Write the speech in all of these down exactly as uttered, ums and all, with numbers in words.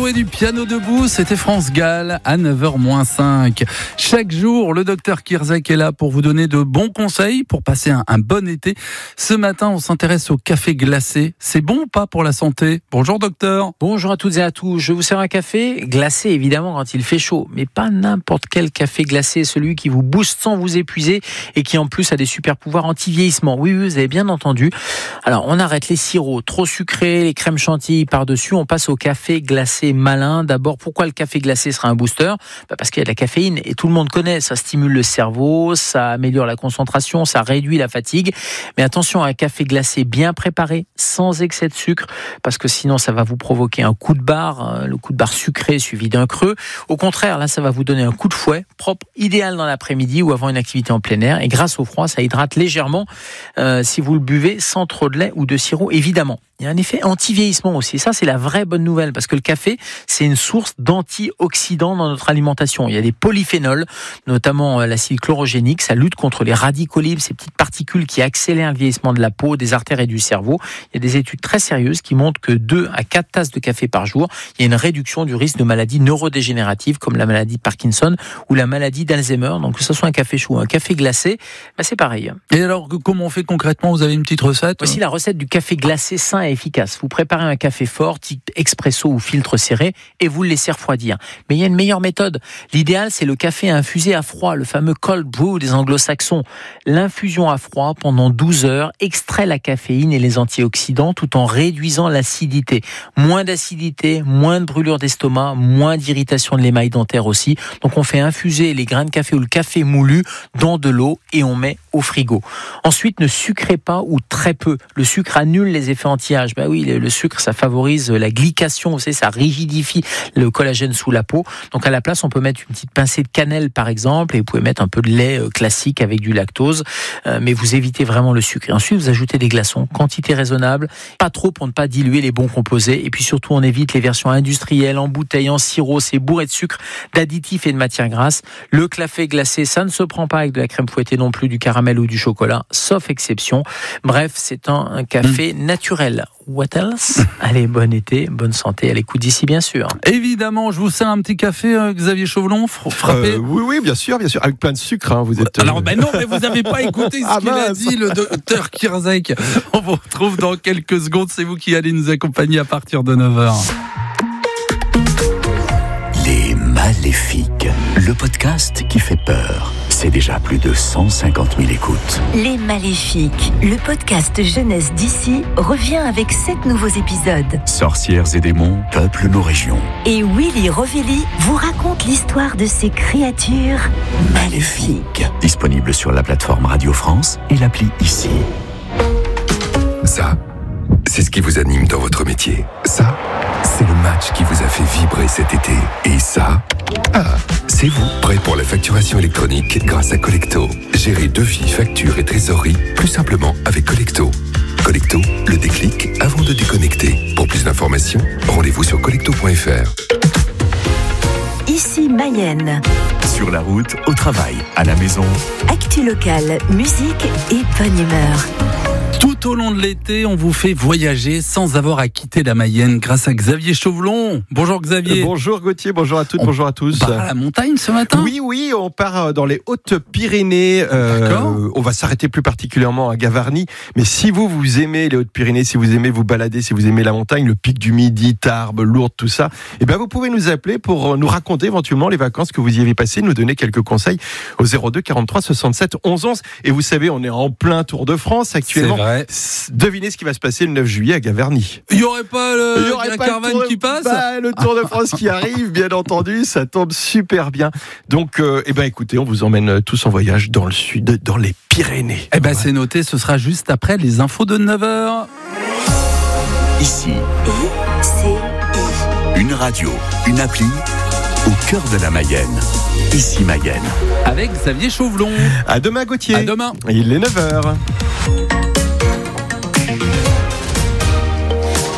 jouer du piano debout, c'était France Gall à neuf heures moins cinq. Chaque jour, le docteur Kirzac est là pour vous donner de bons conseils pour passer un, un bon été. Ce matin, on s'intéresse au café glacé. C'est bon ou pas pour la santé? Bonjour docteur. Bonjour à toutes et à tous. Je vous sers un café glacé, évidemment, quand il fait chaud. Mais pas n'importe quel café glacé, celui qui vous booste sans vous épuiser et qui en plus a des super pouvoirs anti-vieillissement. Oui, oui, vous avez bien entendu. Alors, on arrête les sirops trop sucrés, les crèmes chantilly par-dessus. On passe au café glacé malin. D'abord, pourquoi le café glacé sera un booster? Bah parce qu'il y a de la caféine et tout le monde connaît. Ça stimule le cerveau, ça améliore la concentration, ça réduit la fatigue. Mais attention à un café glacé bien préparé, sans excès de sucre, parce que sinon ça va vous provoquer un coup de barre, le coup de barre sucré suivi d'un creux. Au contraire, là, ça va vous donner un coup de fouet propre, idéal dans l'après-midi ou avant une activité en plein air. Et grâce au froid, ça hydrate légèrement euh, si vous le buvez sans trop de lait ou de sirop, évidemment. Il y a un effet anti-vieillissement aussi. Ça, c'est la vraie bonne nouvelle, parce que le café, c'est une source d'antioxydants dans notre alimentation. Il y a des polyphénols, notamment l'acide chlorogénique. Ça lutte contre les radicaux libres, ces petites particules qui accélèrent le vieillissement de la peau, des artères et du cerveau. Il y a des études très sérieuses qui montrent que deux à quatre tasses de café par jour, il y a une réduction du risque de maladies neurodégénératives comme la maladie de Parkinson ou la maladie d'Alzheimer. Donc, que ce soit un café chaud ou un café glacé, bah, c'est pareil. Et alors, comment on fait concrètement? Vous avez une petite recette? Voici la recette du café glacé sain et efficace. Vous préparez un café fort, type expresso ou filtre serré, et vous le laissez refroidir. Mais il y a une meilleure méthode. L'idéal, c'est le café infusé à froid, le fameux cold brew des anglo-saxons. L'infusion à froid pendant douze heures extrait la caféine et les antioxydants tout en réduisant l'acidité. Moins d'acidité, moins de brûlure d'estomac, moins d'irritation de l'émail dentaire aussi. Donc on fait infuser les grains de café ou le café moulu dans de l'eau et on met au frigo. Ensuite, ne sucrez pas ou très peu. Le sucre annule les effets anti-âge. Ben oui, le sucre, ça favorise la glycation, vous savez, ça rigidifie le collagène sous la peau. Donc à la place, on peut mettre une petite pincée de cannelle, par exemple, et vous pouvez mettre un peu de lait classique avec du lactose, euh, mais vous évitez vraiment le sucre. Et ensuite, vous ajoutez des glaçons, quantité raisonnable, pas trop pour ne pas diluer les bons composés. Et puis surtout, on évite les versions industrielles, en bouteille, en sirop, c'est bourré de sucre, d'additifs et de matières grasses. Le café glacé, ça ne se prend pas avec de la crème fouettée non plus, du caramel ou du chocolat, sauf exception. Bref, c'est un, un café mmh. naturel. What else? Allez, bon été, bonne santé, à l'écoute d'ici, bien sûr. Évidemment, je vous sers un petit café, euh, Xavier Chauvelon, frappé. Euh, oui, oui, bien sûr, bien sûr, avec plein de sucre. Hein, vous êtes. Euh... Alors, ben non, mais vous n'avez pas écouté ce ah, qu'il mince. a dit, le docteur Kirzac. On vous retrouve dans quelques secondes. C'est vous qui allez nous accompagner à partir de neuf heures. Les Maléfiques, le podcast qui fait peur. C'est déjà plus de cent cinquante mille écoutes. Les Maléfiques, le podcast jeunesse d'ici, revient avec sept nouveaux épisodes. Sorcières et démons peuplent nos régions. Et Willy Rovelli vous raconte l'histoire de ces créatures maléfiques. Disponible sur la plateforme Radio France et l'appli Ici. Ça, c'est ce qui vous anime dans votre métier. Ça, c'est le match qui vous a fait vibrer cet été. Et ça, ah, c'est vous, prêt pour la facturation électronique grâce à Collecto. Gérez devis, factures et trésorerie plus simplement avec Collecto. Collecto, le déclic avant de déconnecter. Pour plus d'informations, rendez-vous sur collecto point f r. Ici Mayenne. Sur la route, au travail, à la maison. Actu locale, musique et bonne humeur. Tout au long de l'été, on vous fait voyager sans avoir à quitter la Mayenne grâce à Xavier Chauvelon. Bonjour Xavier. Bonjour Gauthier, bonjour à toutes, on bonjour à tous. On part à la montagne ce matin ? Oui, oui, on part dans les Hautes-Pyrénées. Euh, D'accord. On va s'arrêter plus particulièrement à Gavarnie. Mais si vous, vous aimez les Hautes-Pyrénées, si vous aimez vous balader, si vous aimez la montagne, le pic du Midi, Tarbes, Lourdes, tout ça, eh ben vous pouvez nous appeler pour nous raconter éventuellement les vacances que vous y avez passées, nous donner quelques conseils au zéro deux quarante-trois soixante-sept onze onze. Et vous savez, on est en plein Tour de France actuellement. C'est vrai. Devinez ce qui va se passer le neuf juillet à Gavarnie. Il n'y aurait pas le, Il y aurait la pas caravane le qui passe bah, Le Tour de France qui arrive, bien entendu, ça tombe super bien. Donc, euh, eh ben, écoutez, on vous emmène tous en voyage dans le sud, dans les Pyrénées. Eh ben, ouais. C'est noté, ce sera juste après les infos de neuf heures. Ici, I C I. une radio, une appli, au cœur de la Mayenne. Ici Mayenne. Avec Xavier Chauvelon. À demain, Gauthier. À demain. Il est neuf heures.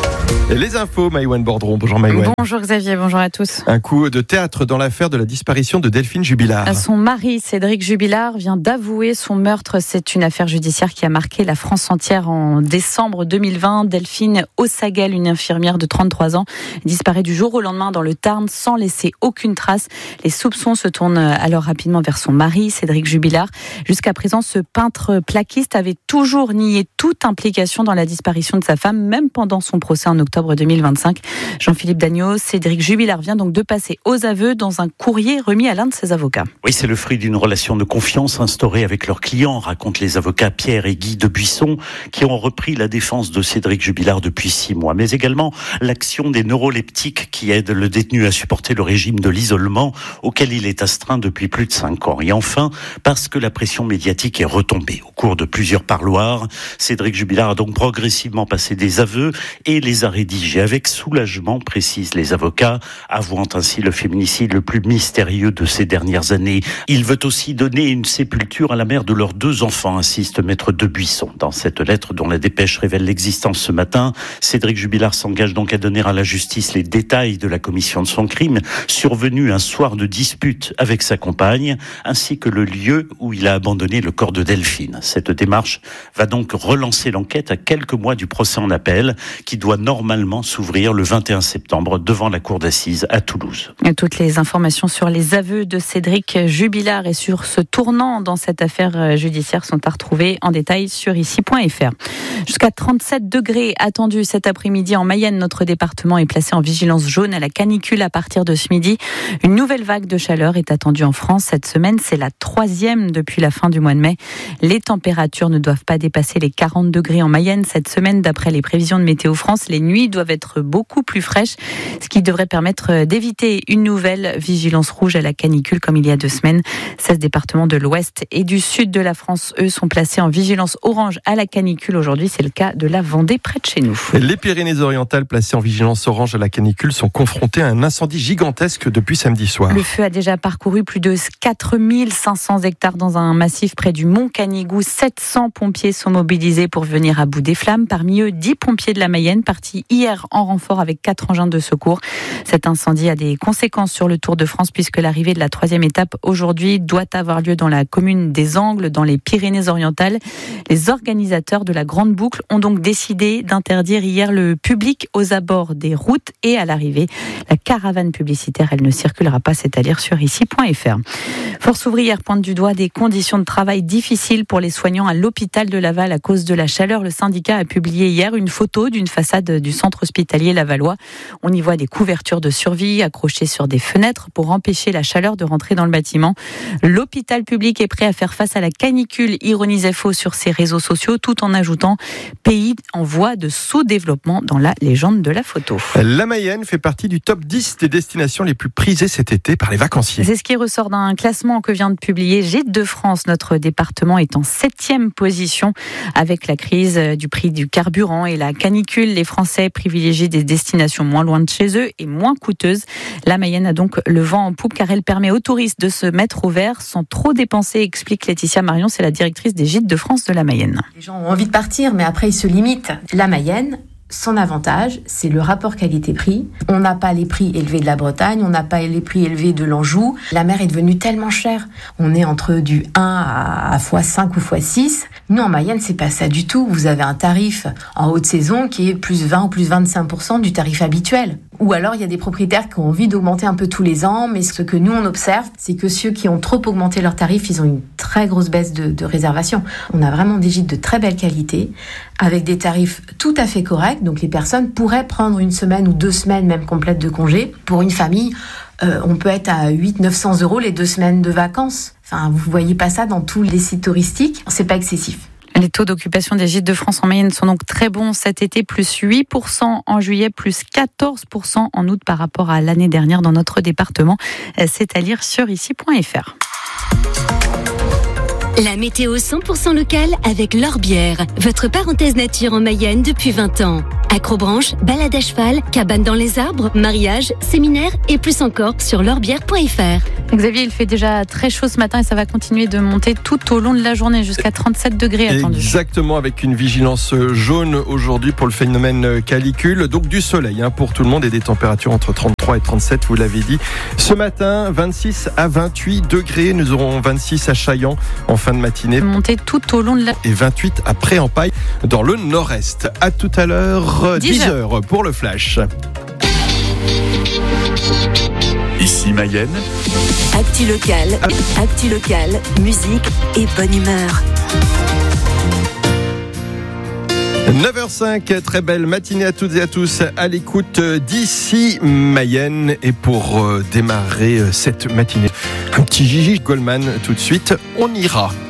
Et les infos, Maïwenn Bordron. Bonjour Maïwenn. Bonjour Xavier, bonjour à tous. Un coup de théâtre dans l'affaire de la disparition de Delphine Jubilard. Son mari, Cédric Jubilard, vient d'avouer son meurtre. C'est une affaire judiciaire qui a marqué la France entière en décembre deux mille vingt. Delphine Ossaguel, une infirmière de trente-trois ans, disparaît du jour au lendemain dans le Tarn sans laisser aucune trace. Les soupçons se tournent alors rapidement vers son mari, Cédric Jubilard. Jusqu'à présent, ce peintre plaquiste avait toujours nié toute implication dans la disparition de sa femme, même pendant son procès en octobre deux mille vingt-cinq. Jean-Philippe Dagneau, Cédric Jubilard vient donc de passer aux aveux dans un courrier remis à l'un de ses avocats. Oui, c'est le fruit d'une relation de confiance instaurée avec leurs clients, racontent les avocats Pierre et Guy Debuisson, qui ont repris la défense de Cédric Jubilard depuis six mois, mais également l'action des neuroleptiques qui aident le détenu à supporter le régime de l'isolement auquel il est astreint depuis plus de cinq ans. Et enfin, parce que la pression médiatique est retombée au cours de plusieurs parloirs, Cédric Jubilard a donc progressivement passé des aveux et les a rédigés avec soulagement, précisent les avocats, avouant ainsi le féminicide le plus mystérieux de ces dernières années. Il veut aussi donner une sépulture à la mère de leurs deux enfants, insiste maître Debuisson. Dans cette lettre dont la dépêche révèle l'existence ce matin, Cédric Jubilard s'engage donc à donner à la justice les détails de la commission de son crime, survenu un soir de dispute avec sa compagne, ainsi que le lieu où il a abandonné le corps de Delphine. Cette démarche va donc relancer l'enquête à quelques mois du procès en appel, qui doit normalement s'ouvrir le vingt et un septembre devant la cour d'assises à Toulouse. Et toutes les informations sur les aveux de Cédric Jubilard et sur ce tournant dans cette affaire judiciaire sont à retrouver en détail sur ici point f r. Jusqu'à trente-sept degrés attendus cet après-midi en Mayenne. Notre département est placé en vigilance jaune à la canicule à partir de ce midi. Une nouvelle vague de chaleur est attendue en France cette semaine. C'est la troisième depuis la fin du mois de mai. Les températures ne doivent pas dépasser les quarante degrés en Mayenne cette semaine. D'après les prévisions de Météo France, les nuits doivent être beaucoup plus fraîches, ce qui devrait permettre d'éviter une nouvelle vigilance rouge à la canicule comme il y a deux semaines. seize départements de l'ouest et du sud de la France, eux, sont placés en vigilance orange à la canicule aujourd'hui. C'est le cas de la Vendée près de chez nous. Les Pyrénées-Orientales placées en vigilance orange à la canicule sont confrontées à un incendie gigantesque depuis samedi soir. Le feu a déjà parcouru plus de quatre mille cinq cents hectares dans un massif près du Mont Canigou. sept cents pompiers sont mobilisés pour venir à bout des flammes. Parmi eux, dix pompiers de la Mayenne partis hier en renfort avec quatre engins de secours. Cet incendie a des conséquences sur le Tour de France puisque l'arrivée de la troisième étape aujourd'hui doit avoir lieu dans la commune des Angles, dans les Pyrénées-Orientales. Les organisateurs de la Grande Boucle ont donc décidé d'interdire hier le public aux abords des routes et à l'arrivée. La caravane publicitaire, elle ne circulera pas, c'est à dire sur ici point f r. Force ouvrière pointe du doigt des conditions de travail difficiles pour les soignants à l'hôpital de Laval à cause de la chaleur. Le syndicat a publié hier une photo d'une façade du centre hospitalier lavallois. On y voit des couvertures de survie accrochées sur des fenêtres pour empêcher la chaleur de rentrer dans le bâtiment. L'hôpital public est prêt à faire face à la canicule, ironisait Faux sur ses réseaux sociaux, tout en ajoutant « pays en voie de sous-développement » dans la légende de la photo. La Mayenne fait partie du top dix des destinations les plus prisées cet été par les vacanciers. C'est ce qui ressort d'un classement que vient de publier Gîtes de France. Notre département est en septième position. Avec la crise du prix du carburant et la canicule, les Français privilégient des destinations moins loin de chez eux et moins coûteuses. La Mayenne a donc le vent en poupe car elle permet aux touristes de se mettre au vert sans trop dépenser, explique Laetitia Marion, c'est la directrice des Gîtes de France de la Mayenne. Les gens ont envie de partir, mais après ils se limitent. La Mayenne, son avantage, c'est le rapport qualité-prix. On n'a pas les prix élevés de la Bretagne, on n'a pas les prix élevés de l'Anjou. La mer est devenue tellement chère. On est entre du un à fois cinq ou fois six. Nous, en Mayenne, c'est pas ça du tout. Vous avez un tarif en haute saison qui est plus vingt ou plus vingt-cinq pour cent du tarif habituel. Ou alors, il y a des propriétaires qui ont envie d'augmenter un peu tous les ans, mais ce que nous, on observe, c'est que ceux qui ont trop augmenté leurs tarifs, ils ont une très grosse baisse de, de réservation. On a vraiment des gîtes de très belle qualité, avec des tarifs tout à fait corrects. Donc, les personnes pourraient prendre une semaine ou deux semaines même complètes de congé. Pour une famille, euh, on peut être à huit cents à neuf cents euros les deux semaines de vacances. Enfin, vous voyez pas ça dans tous les sites touristiques. C'est pas excessif. Les taux d'occupation des gîtes de France en Mayenne sont donc très bons cet été, plus huit pour cent en juillet, plus quatorze pour cent en août par rapport à l'année dernière dans notre département. C'est à lire sur ici point f r. La météo cent pour cent locale avec l'Orbière, votre parenthèse nature en Mayenne depuis vingt ans. Acrobranche, balade à cheval, cabane dans les arbres, mariage, séminaire et plus encore sur l'orbière point f r. Xavier, il fait déjà très chaud ce matin et ça va continuer de monter tout au long de la journée jusqu'à trente-sept degrés attendus. Exactement, avec une vigilance jaune aujourd'hui pour le phénomène calicule. Donc du soleil hein, pour tout le monde et des températures entre trente-trois et trente-sept, vous l'avez dit. Ce matin, vingt-six à vingt-huit degrés. Nous aurons vingt-six à Chaillan en fin de matinée. Monter tout au long de la... Et vingt-huit à Pré-en-Paille dans le nord-est. À tout à l'heure, dix heures pour le flash. Ici Mayenne. Actu local, actu local, musique et bonne humeur. neuf heures cinq, très belle matinée à toutes et à tous à l'écoute d'Ici Mayenne. Et pour démarrer cette matinée, un petit Gigi Goldman tout de suite, on ira.